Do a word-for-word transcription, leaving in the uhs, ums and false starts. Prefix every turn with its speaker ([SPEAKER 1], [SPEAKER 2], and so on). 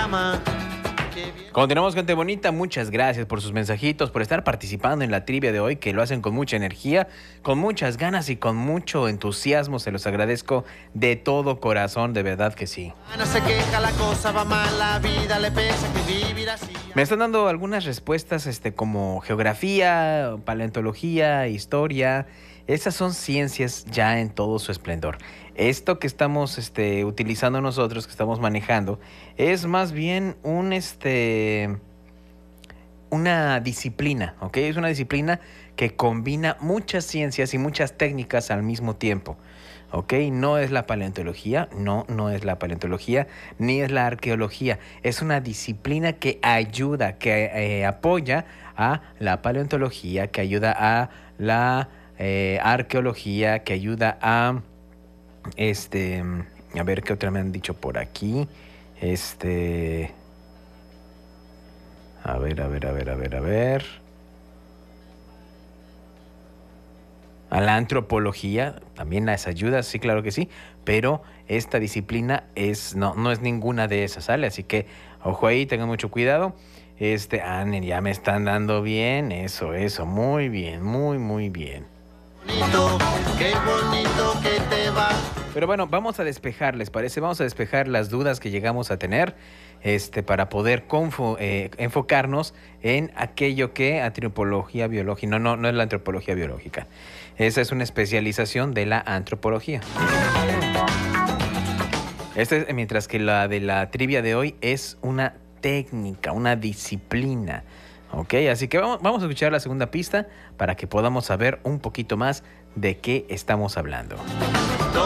[SPEAKER 1] llama.
[SPEAKER 2] Continuamos, gente bonita. Muchas gracias por sus mensajitos, por estar participando en la trivia de hoy, que lo hacen con mucha energía, con muchas ganas y con mucho entusiasmo. Se los agradezco de todo corazón, de verdad que sí.
[SPEAKER 1] No se queja, la cosa va mal, la vida le pesa que vivir así.
[SPEAKER 2] Me están dando algunas respuestas este, como geografía, paleontología, historia. Esas son ciencias ya en todo su esplendor. Esto que estamos este, utilizando nosotros, que estamos manejando, es más bien un, este, una disciplina, ¿ok? Es una disciplina que combina muchas ciencias y muchas técnicas al mismo tiempo, ¿ok? No es la paleontología, no, no es la paleontología, ni es la arqueología. Es una disciplina que ayuda, que eh, apoya a la paleontología, que ayuda a la eh, arqueología, que ayuda a... Este, a ver qué otra me han dicho por aquí. Este, a ver, a ver, a ver, a ver, a ver. A la antropología también las ayuda, sí, claro que sí, pero esta disciplina es no no es ninguna de esas, ¿sale? Así que ojo ahí, tengan mucho cuidado. Este, ah, ya me están dando bien, eso, eso, muy bien, muy, muy bien.
[SPEAKER 1] Bonito, qué bonito que te va.
[SPEAKER 2] Pero bueno, vamos a despejar, ¿les parece? Vamos a despejar las dudas que llegamos a tener este, para poder confo, eh, enfocarnos en aquello que antropología biológica, no, no, no es la antropología biológica. Esa es una especialización de la antropología. Este es, mientras que la de la trivia de hoy es una técnica, una disciplina. Ok, así que vamos, vamos a escuchar la segunda pista para que podamos saber un poquito más de qué estamos hablando.